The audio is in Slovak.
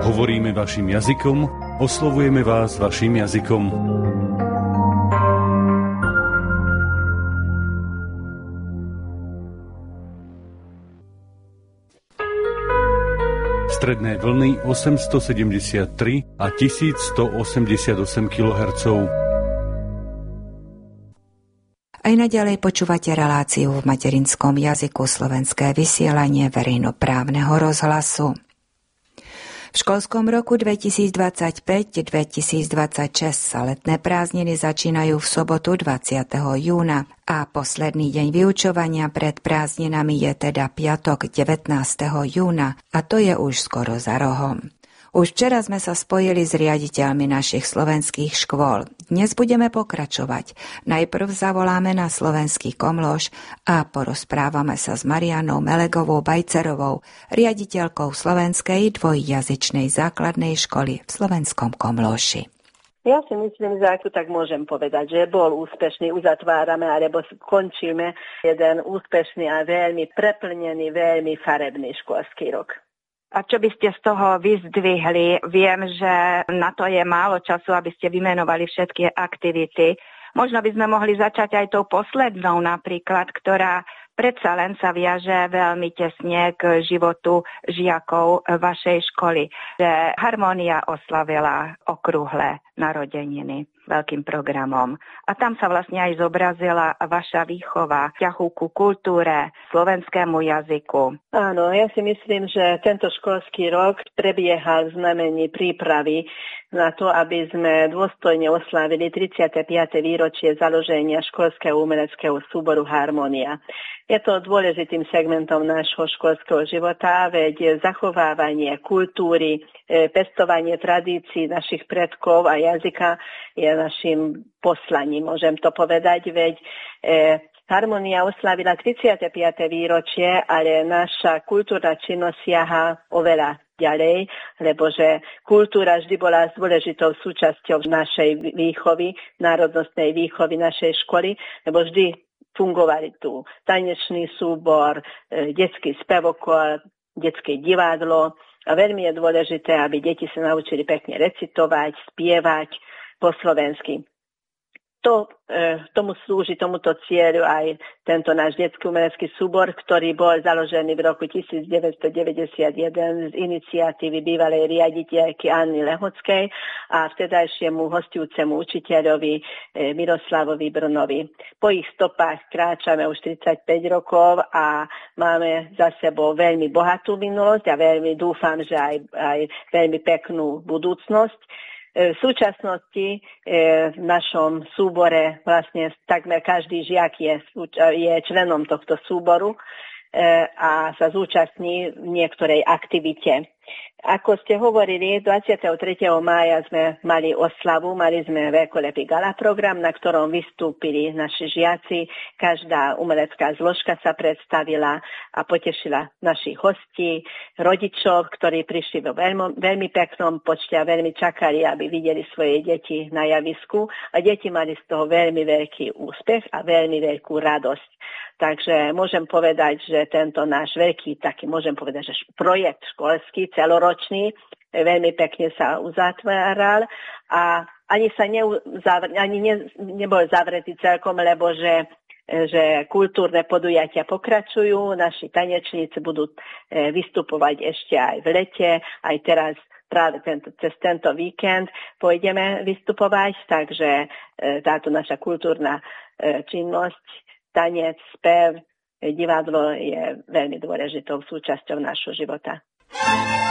Hovoríme vašim jazykom, oslovujeme vás vašim jazykom. Stredné vlny 873 a 1188 kHz. Aj naďalej počúvate reláciu v materinskom jazyku Slovenské vysielanie verejnoprávneho rozhlasu. V školskom roku 2025-2026 sa letné prázdniny začínajú v sobotu 20. júna a posledný deň vyučovania pred prázdninami je teda piatok 19. júna a to je už skoro za rohom. Už včera sme sa spojili s riaditeľmi našich slovenských škôl. Dnes budeme pokračovať. Najprv zavoláme na slovenský Komlóš a porozprávame sa s Marianou Melegovou Bajcerovou, riaditeľkou slovenskej dvojjazyčnej základnej školy v slovenskom Komlóši. Ja si myslím, že ako tak môžem povedať, že bol úspešný, uzatvárame alebo končíme jeden úspešný a veľmi preplnený, veľmi farebný školský rok. A čo by ste z toho vyzdvihli? Viem, že na to je málo času, aby ste vymenovali všetky aktivity. Možno by sme mohli začať aj tou poslednou napríklad, ktorá predsa len sa viaže veľmi tesne k životu žiakov vašej školy. Že Harmónia oslavila okrúhle narodeniny veľkým programom. A tam sa vlastne aj zobrazila vaša výchova, ťahu ku kultúre, slovenskému jazyku. Áno, ja si myslím, že tento školský rok prebiehal v znamení prípravy na to, aby sme dôstojne oslávili 35. výročie založenia školského umeleckého súboru Harmónia. Je to dôležitým segmentom nášho školského života, veď zachovávanie kultúry, pestovanie tradícií našich predkov a jazyka je našim poslaním, môžem to povedať, veď Harmónia oslavila 35. výročie, ale naša kultúrna činnosť siaha oveľa ďalej, lebo že kultúra vždy bola dôležitou súčasťou našej výchovy, národnostnej výchovy našej školy, lebo vždy fungovali tu tanečný súbor, detský spevokol, detské divadlo a veľmi je dôležité, aby deti sa naučili pekne recitovať, spievať po slovensky. Tomu slúži tomuto cieľu aj tento náš detský umelecký súbor, ktorý bol založený v roku 1991 z iniciatívy bývalej riaditeľky Anny Lehockej a vtedajšiemu hostujúcemu učiteľovi Miroslavovi Brnovi. Po ich stopách kráčame už 35 rokov a máme za sebou veľmi bohatú minulosť a veľmi dúfam, že aj veľmi peknú budúcnosť. V súčasnosti v našom súbore vlastne takmer každý žiak je členom tohto súboru a sa zúčastní v niektorej aktivite. Ako ste hovorili, 23. mája sme mali oslavu, mali sme veľkolepý gala program, na ktorom vystúpili naši žiaci. Každá umelecká zložka sa predstavila a potešila našich hostí, rodičov, ktorí prišli vo veľmi peknom počte a veľmi čakali, aby videli svoje deti na javisku. A deti mali z toho veľmi veľký úspech a veľmi veľkú radosť. Takže môžem povedať, že tento náš veľký môžem povedať, že projekt školský, celoročný, veľmi pekne sa uzatváral a ani nebol zavretý celkom, lebo že kultúrne podujatia pokračujú, naši tanečníci budú vystupovať ešte aj v lete, aj teraz práve cez tento víkend pôjdeme vystupovať, takže táto naša kultúrna činnosť, tanec, spev, divadlo je veľmi dôležitou súčasťou nášho života.